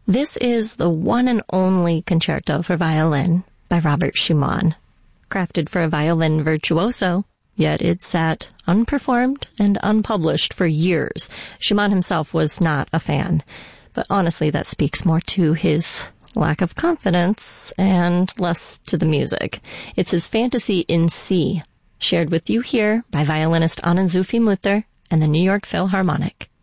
This is the one and only concerto for violin by Robert Schumann, crafted for a violin virtuoso, yet it sat unperformed and unpublished for years. Schumann himself was not a fan, but honestly that speaks more to his lack of confidence and less to the music. It's his Fantasy in C, shared with you here by violinist Anand Zufimuther and the New York Philharmonic.